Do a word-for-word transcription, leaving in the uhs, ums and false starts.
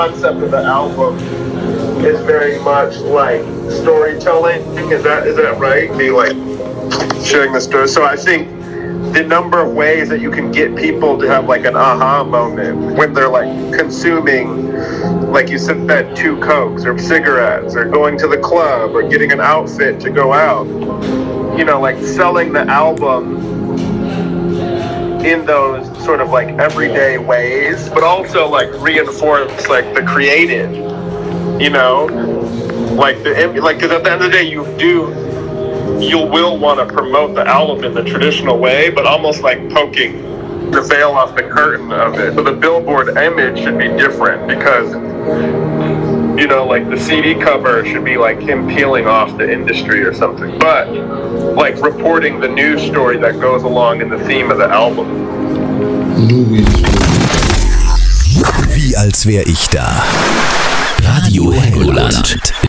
concept of the album is very much like storytelling. Is that is that right? Be like sharing the story. So I think the number of ways that you can get people to have like an aha moment when they're like consuming, like you said, two Cokes or cigarettes or going to the club or getting an outfit to go out. You know, like selling the album in those sort of like everyday ways, but also like reinforce like the creative, you know, like the like because at the end of the day you do you will want to promote the album in the traditional way, but almost like poking the veil off the curtain of it. So the billboard image should be different because, you know, like the C D cover should be like him peeling off the industry or something, but like reporting the news story that goes along in the theme of the album. Wie als wär ich da. Radio Helgoland.